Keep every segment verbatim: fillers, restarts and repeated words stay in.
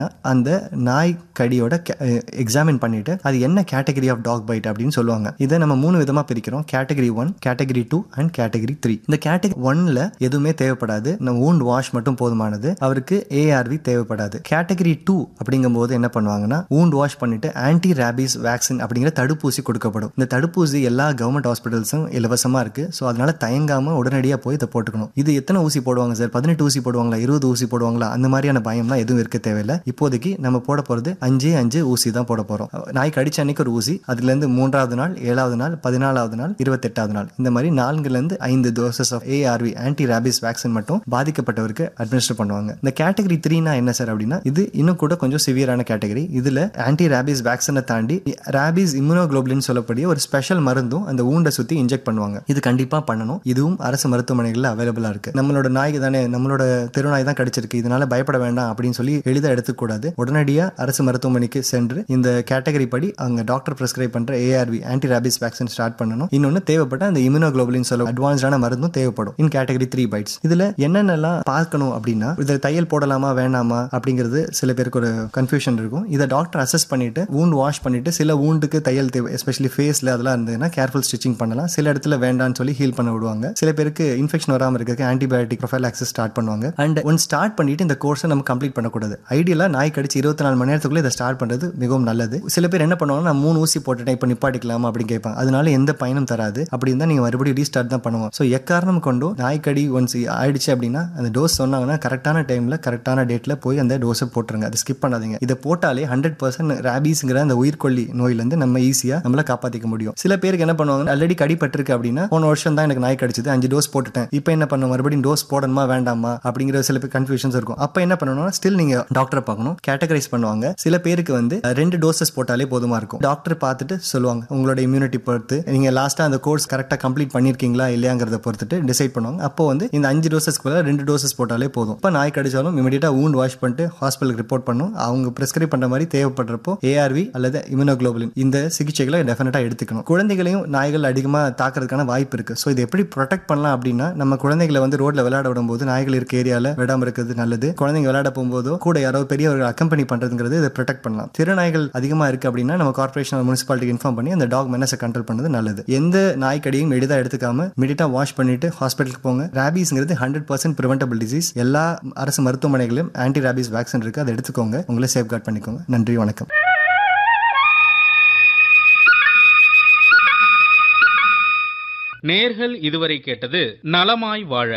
அந்த நாய் கடியோட எக்ஸாமின் பண்ணிட்டு அது என்ன கேட்டகரி ஆஃப் டாக் பைட் அப்படின்னு சொல்லுவாங்க. இதை நம்ம மூணு விதமா பிரிக்கிறோம். Category one, category two and category three. இந்த கேட்டகரி ஒன்ல எதுவுமே தேவைப்படாது, நம்ம வூண்ட் வாஷ் மட்டும் போதுமானது, அவருக்கு ஏஆர்வி தேவைப்படாது. கேட்டகரி டூ அப்படிங்கும் போது என்ன பண்ணுவாங்கன்னா வூண்ட் வாஷ் பண்ணிட்டு ஆன்டி ரேபிஸ் வேக்சின் அப்படிங்கிற தடுப்பூசி கொடுக்கப்படும். இந்த தடுப்பூசி எல்லா கவர்மெண்ட் ஹாஸ்பிட்டல்ஸும் இலவசமா இருக்கு. ஸோ அதனால தயங்காம உடனடியாக போய் இதை போட்டுக்கணும். இது எத்தனை ஊசி போடுவாங்க சார், பதினெட்டு ஊசி போடுவாங்களா, இருபது ஊசி போடுவாங்களா, அந்த மாதிரியான பயம்லாம் எதுவும் இருக்க தேவையில்லை. இப்போதைக்கு நம்ம போட போறது அஞ்சு அஞ்சு ஊசி தான் போட போறோம். நாய் கடிச்ச அன்னைக்கு ஒரு ஊசி, அதுல இருந்து மூன்றாவது நாள், ஏழாவது நாள், பதினாலாவது நாள், இருபத்தி எட்டாவது நாள், இந்த மாதிரி நான்குல இருந்து ஐந்து doses of ARV anti rabies vaccine மட்டும் பாதிக்கப்பட்டவருக்கு அட்மினிஸ்டர் பண்ணுவாங்க. இந்த கேட்டகரி த்ரீனா என்ன சார் அப்படின்னா இது இன்னும் கூட கொஞ்சம் சிவியரான கேட்டகரி. இதுல ஆன்டி ரேபிஸ் வேக்சினை தாண்டி ரேபிஸ் இம்யூனோகுளோபுலின் சொல்லக்கூடிய ஒரு ஸ்பெஷல் மருந்தும் அந்த ஊண்டை சுத்தி இன்ஜெக்ட் பண்ணுவாங்க. இது கண்டிப்பா பண்ணணும். இதுவும் அரசு மருத்துவமனைகள்ல அவைலபிளா இருக்கு. நம்மளோட நாய்க்கு தானே, நம்மளோட தெருநாய் தான் கடிச்சிருக்கு, இதனால பயப்பட வேண்டாம் அப்படின்னு சொல்லி எளிதா எடுத்துக்கூடாது. உடனடியா அரசு மருத்துவமனைக்கு சென்று இந்த கேட்டகரி படி அவங்க டாக்டர் பிரெஸ்கிரைப் பண்ற ARV anti rabies vaccine start பண்ணணும். இன்னொன்னு தேவைப்பட்ட அந்த இம்யூனோகுளோபுலின் சொல்ல அட்வான்ஸ்டான மருந்தும் தேவைப்படும் இன் கேட்டகரி த்ரீ பைட்ஸ். இதுல என்னென்னலாம் பார்க்கணும் அப்படின்னா இதுல தையல் போடலாமா வேணாமா அப்படிங்கிறது சில பேருக்கு ஒரு கன்ஃபியூஷன் இருக்கும். இதை டாக்டர் அசஸ் பண்ணிட்டு வூண்ட் வாஷ் பண்ணிட்டு சில வூண்டுக்கு தையல் தேவை, எஸ்பெஷலி ஃபேஸ்ல அதெல்லாம் இருந்ததுன்னா கேர்ஃபுல் ஸ்டிச்சிங் பண்ணலாம். சில இடத்துல வேண்டாம்னு சொல்லி ஹீல் பண்ண விடுவாங்க. சில பேருக்கு இன்ஃபெக்ஷன் வராம இருக்கிறதுக்கு ஆன்டிபயோட்டிக் ப்ரொஃபைலாக்சிஸ் ஸ்டார்ட் பண்ணுவாங்க. அண்ட் ஒன் ஸ்டார்ட் பண்ணிட்டு இந்த கோர்ஸை நம்ம கம்ப்ளீட் பண்ணக்கூடாது. ஐடியலா நாய் கடிச்சு இருபத்தி நாலு மணி நேரத்துக்குள்ள இதை ஸ்டார்ட் பண்றது மிகவும் நல்லது. சில பேர் என்ன பண்ணுவாங்க, நான் மூணு ஊசி போட்டுட்டேன் இப்போ நிப்பாட்டிக்கலாமா அப்படின்னு கேட்பாங்க. அதனால எந்த பயனும் தராது. அப்படி இருந்தா நீங்க மறுபடியும் ரீஸ்டார்ட் தான் பண்ணுவோம். ஸோ எக்காரணம் கொண்டு நாய்க்கடி ஒன்ஸ் ஆயிடுச்சு அப்படின்னா அந்த டோஸ் சொன்னாங்கன்னா கரெக்டான டைம்ல கரெக்டான டேட்ல போய் அந்த டோஸை போட்டுருங்க. அதை ஸ்கிப் பண்ணாதீங்க. இதை போட்டாலே ஹண்ட்ரட் பர்சன்ட் ரேபிஸ்ங்கிற அந்த உயிர்கொல்லி நோயிலிருந்து நம்ம ஈஸியா நம்மள காப்பாத்திக்க முடியும். சில பேருக்கு என்ன பண்ணுவாங்க, ஆல்ரெடி கடிப்பட்டிருக்கு அப்படின்னா போன வருஷம் தான் எனக்கு நாய் கடிச்சது, அஞ்சு டோஸ் போட்டுட்டேன், இப்போ என்ன பண்ணும், மறுபடியும் டோஸ் போடணுமா வேண்டாமா அப்படிங்கிற சில பேர் கன்ஃபியூஷன்ஸ் இருக்கும். அப்ப என்ன பண்ணணும்னா ஸ்டில் நீங்க டாக்டரை பார்க்கணும். கேட்டகரைஸ் பண்ணுவாங்க. சில பேருக்கு வந்து ரெண்டு டோசஸ் போட்டாலே போதுமா இருக்கும். டாக்டர் பார்த்துட்டு சொல்லுவாங்க உங்களோட இம்யூனிட்டி பொறுத்து நீங்க லாஸ்டா அந்த கோர்ஸ் கரெக்டா கம்ப்ளீட் பண்ணிருக்கீங்களா இல்லையாங்கிறத பொறுத்துட்டு டிசைட் பண்ணுவாங்க. அப்போ வந்து இந்த அஞ்சு டோசஸ்க்கு பதிலாக ரெண்டு டோசஸ் போட்டாலே போதும். இப்போ நாய் கடிச்சாலும் இமிடியேட்டா வூண்ட் வாஷ் பண்ணிட்டு ஹாஸ்பிட்டலுக்கு ரிப்போர்ட் பண்ணும். அவங்க பிரெஸ்கிரைப் பண்ற மாதிரி தேவைப்படுறப்போ ஏஆர்வி அல்லது இம்யூனோகுளோபுலின் இந்த சிகிச்சைகளை டெஃபினட்டா எடுத்துக்கணும். குழந்தைகளையும் நாய்கள் அதிகமா தாக்குறதுக்கான வாய்ப்பு இருக்கு. ஸோ இது எப்படி ப்ரொடெக்ட் பண்ணலாம் அப்படின்னா நம்ம குழந்தைகளை வந்து ரோட்ல விளையாட விடும்போது நாய்கள் இருக்க ஏரியால விடாம இருக்கிறது நல்லது. குழந்தைங்க விளையாட போகும்போதோ கூட யாரோ பெரியவர்கள் அக்கம்பெனி பண்றதுங்கிறது இதை ப்ரொடெக்ட் பண்ணலாம். திருநாய்கள் அதிகமா இருக்கு அப்படின்னா நம்ம கார்பரேஷன் முனிசிபாலிட்டிக்கு இன்ஃபார்ம் பண்ணி அந்த டாக் மெனஸை கண்ட்ரோல் பண்ணது நல்லது. எந்த நாய்க்கடியும் எளிதா எடுத்துக்காம இமிடியேட்டா வாஷ் பண்ணிட்டு ஹாஸ்பிட்டலுக்கு போங்க. ரேபிஸ்ங்கிறது ஹண்ட்ரட் பர்சன்ட் பிரிவென்டபிள் டிசீஸ். எல்லா அரசு மருத்துவமனைகளிலும் ஆன்டி ரேபிஸ் வேக்சின் இருக்கு, அதை எடுத்துக்கோங்க. உங்களை சேஃப்கார்ட் பண்ணிக்கோங்க. நன்றி, வணக்கம். நேர்கள் இதுவரை கேட்டது நலமாய் வாழ.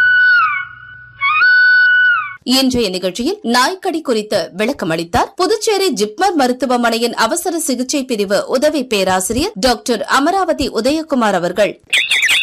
இன்றைய நிகழ்ச்சியில் நாய்க்கடி குறித்து விளக்கம் அளித்தார் புதுச்சேரி ஜிப்மர் மருத்துவமனையின் அவசர சிகிச்சை பிரிவு உதவி பேராசிரியர் டாக்டர் அமராவதி உதயகுமார் அவர்கள்.